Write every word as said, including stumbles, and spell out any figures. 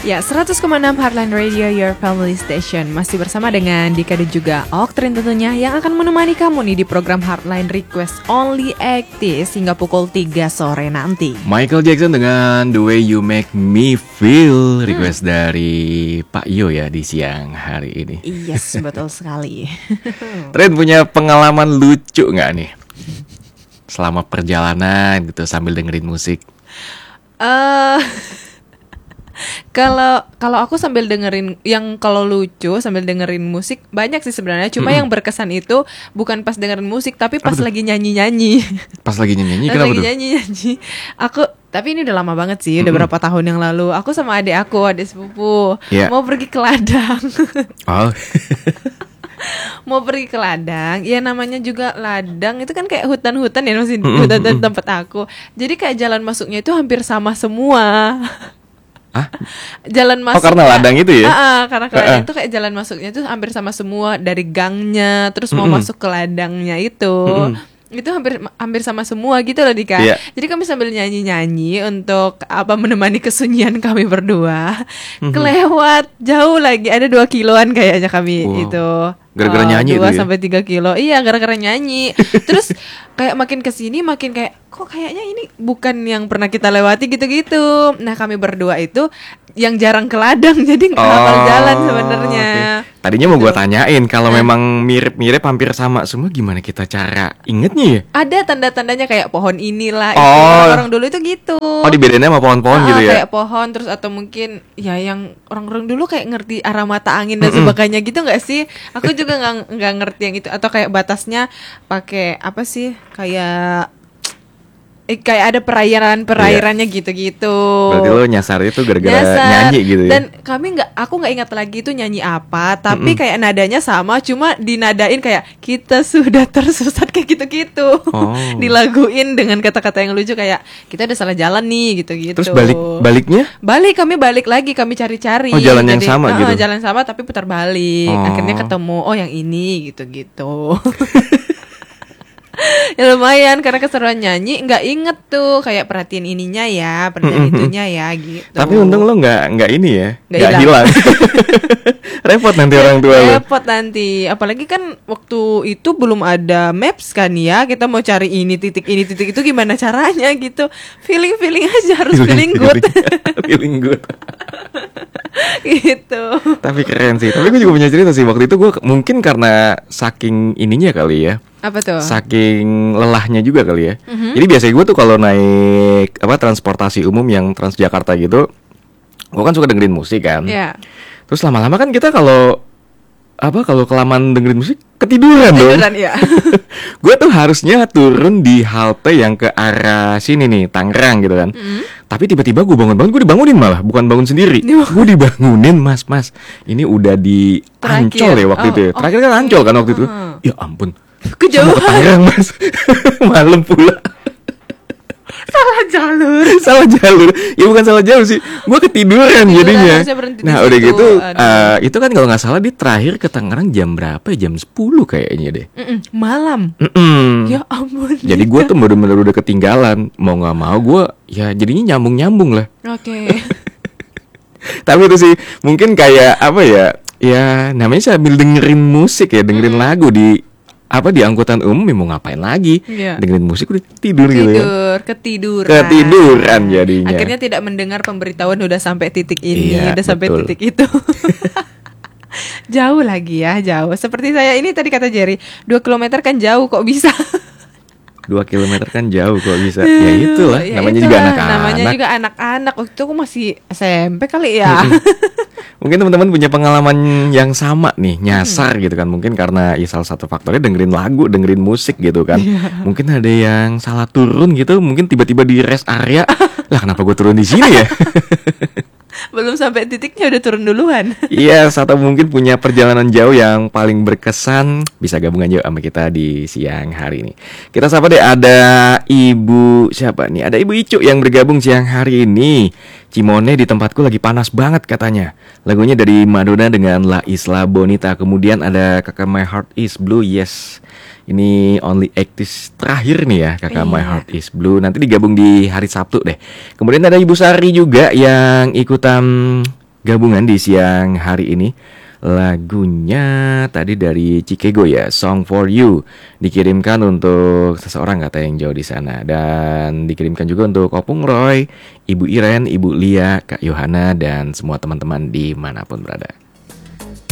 Ya, seratus koma enam Heartline Radio, your family station. Masih bersama dengan Dika dan juga Oktrin tentunya, yang akan menemani kamu nih di program Heartline Request Only Actis hingga pukul tiga sore nanti. Michael Jackson dengan The Way You Make Me Feel, request hmm. dari Pak Yo ya di siang hari ini. Yes, betul sekali. Tren punya pengalaman lucu gak nih selama perjalanan gitu sambil dengerin musik? Eh... Uh... Kalau kalau aku sambil dengerin yang kalau lucu sambil dengerin musik banyak sih sebenarnya. Cuma mm-hmm. yang berkesan itu bukan pas dengerin musik tapi pas lagi nyanyi-nyanyi. Pas lagi nyanyi-nyanyi pas kenapa lagi tuh? nyanyi-nyanyi. Aku tapi ini udah lama banget sih, udah mm-hmm. berapa tahun yang lalu. Aku sama adik aku, adik sepupu, yeah. mau pergi ke ladang. Oh. Mau pergi ke ladang, ya namanya juga ladang itu kan kayak hutan-hutan ya, masih mm-hmm. hutan-hutan tempat aku. Jadi kayak jalan masuknya itu hampir sama semua. Hah? Jalan masuk. Oh, karena ladang itu ya? Uh-uh, karena ke ladang itu kayak jalan masuknya itu hampir sama semua, dari gangnya terus mau mm-hmm. masuk ke ladangnya itu. Mm-hmm. Itu hampir hampir sama semua gitu loh Dika. Yeah. Jadi kami sambil nyanyi-nyanyi untuk apa menemani kesunyian kami berdua. Mm-hmm. Kelewat jauh lagi, ada dua kiloan kayaknya kami wow. itu. Gara-gara uh, nyanyi dua itu ya? sampai tiga kilo. Iya, gara-gara nyanyi. Terus kayak makin kesini makin kayak kok kayaknya ini bukan yang pernah kita lewati gitu-gitu. Nah, kami berdua itu yang jarang ke ladang, jadi nggak hafal oh, jalan sebenarnya. Okay. Tadinya mau gue tanyain kalau nah. memang mirip-mirip hampir sama semua, gimana kita cara ingetnya ya? Ada tanda-tandanya kayak pohon inilah. Oh. Itu. Orang-orang dulu itu gitu. Oh, dibedainnya sama pohon-pohon uh, gitu ya? Kayak pohon terus atau mungkin ya yang orang-orang dulu kayak ngerti arah mata angin dan mm-mm. sebagainya gitu nggak sih? Aku juga nggak nggak ngerti yang itu, atau kayak batasnya pakai apa sih? Kayak Eh, kayak ada perairan-perairannya iya. gitu-gitu. Berarti lo nyasar itu gara-gara nyasar. Nyanyi gitu ya. Dan kami nggak, aku nggak ingat lagi itu nyanyi apa. Tapi mm-mm. kayak nadanya sama, cuma dinadain kayak kita sudah tersesat kayak gitu-gitu. Oh. Dilaguin dengan kata-kata yang lucu kayak kita udah salah jalan nih gitu-gitu. Terus balik baliknya? Balik kami balik lagi kami cari-cari. Oh, jalan yang Jadi, sama uh, gitu. Jalan sama tapi putar balik. Oh. Akhirnya ketemu. Oh yang ini gitu-gitu. Ya lumayan karena keseruan nyanyi, nggak inget tuh kayak perhatiin ininya ya, perhatiin itunya ya gitu. Tapi untung lo nggak nggak ini ya, nggak hilang. Repot nanti orang tua lo. Repot nanti, apalagi kan waktu itu belum ada maps kan ya, kita mau cari ini titik ini titik itu gimana caranya gitu. Feeling feeling aja harus feeling, feeling good. Feeling good. Gitu. Tapi keren sih. Tapi gue juga punya cerita sih waktu itu gue mungkin karena saking ininya kali ya. Apa tuh? Saking lelahnya juga kali ya. Mm-hmm. Jadi biasanya gue tuh kalau naik apa transportasi umum yang Transjakarta gitu, gue kan suka dengerin musik kan. Yeah. Terus lama-lama kan kita kalau apa kalau kelamaan dengerin musik ketiduran, ketiduran dong. Ya. Gue tuh harusnya turun di halte yang ke arah sini nih, Tangerang gitu kan. Mm-hmm. Tapi tiba-tiba gue bangun-bangun, gue dibangunin malah, bukan bangun sendiri. Gue dibangunin, mas, mas. Ini udah di Ancol ya waktu oh, itu. Ya. Terakhir kan Ancol kan waktu itu. Uh-huh. Ya ampun. Kejauhan. Tangerang mas. Malam pula. Salah jalur. Salah jalur. Ya bukan salah jalur sih. Gue ketiduran jadinya. Nah udah gitu uh, itu kan kalau gak salah di terakhir ke Tangerang jam berapa ya? Jam sepuluh kayaknya deh. Mm-mm, malam. Mm-mm. Ya ampun. Jadi gue tuh bener-bener udah ketinggalan. Mau gak mau gue ya jadinya nyambung-nyambung lah. Oke. Okay. Tapi itu sih mungkin kayak apa ya, ya namanya sambil dengerin musik ya, dengerin mm. lagu di apa di angkutan umum, ya mau ngapain lagi? Yeah. Dengerin musik udah tidur, tidur gitu ya. Tidur, ketiduran. Ketiduran jadinya. Akhirnya tidak mendengar pemberitahuan udah sampai titik ini, iya, udah sampai betul. titik itu. Jauh lagi ya, jauh. Seperti saya ini tadi kata Jerry, dua kilometer kan jauh kok bisa. dua kilometer kan jauh kok bisa. Ya itulah, ya namanya itulah, juga anak-anak. Namanya juga anak-anak. Waktu itu aku masih S M P kali ya. Mungkin teman-teman punya pengalaman yang sama nih, nyasar hmm. gitu kan. Mungkin karena ya salah satu faktornya dengerin lagu, dengerin musik gitu kan. Yeah. Mungkin ada yang salah turun gitu, mungkin tiba-tiba di rest area. Lah kenapa gue turun di sini ya? Belum sampai titiknya udah turun duluan. Iya, yes, atau mungkin punya perjalanan jauh yang paling berkesan, bisa gabungan yuk sama kita di siang hari ini. Kita sapa deh, ada Ibu siapa nih? Ada Ibu Icu yang bergabung siang hari ini. Cimone di tempatku lagi panas banget katanya. Lagunya dari Madonna dengan La Isla Bonita. Kemudian ada Kakak My Heart Is Blue. Yes, ini Only Actis terakhir nih ya, Kakak iya. My Heart Is Blue. Nanti digabung di hari Sabtu deh. Kemudian ada Ibu Sari juga yang ikutan gabungan di siang hari ini. Lagunya tadi dari Chicago ya, Song for You, dikirimkan untuk seseorang kata yang jauh di sana, dan dikirimkan juga untuk Opung Roy, Ibu Iren, Ibu Lia, Kak Yohana, dan semua teman-teman dimanapun berada.